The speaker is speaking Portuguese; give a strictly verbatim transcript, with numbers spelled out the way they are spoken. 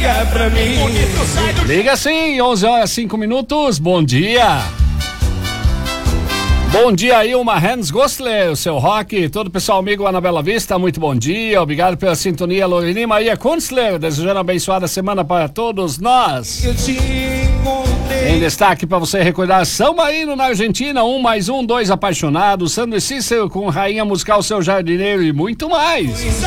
liga pra mim. Liga sim, onze horas, cinco minutos, bom dia. Bom dia, Ilma Hans Gostler, o seu rock, todo o pessoal amigo lá na Bela Vista, muito bom dia, obrigado pela sintonia, Loreni Maria Kunstler, desejando uma abençoada semana para todos nós. Eu te encontrei. Em destaque para você recordar São Marino na Argentina, um mais um, dois apaixonados, Sandro e Cícero com Rainha Musical Seu Jardineiro e muito mais.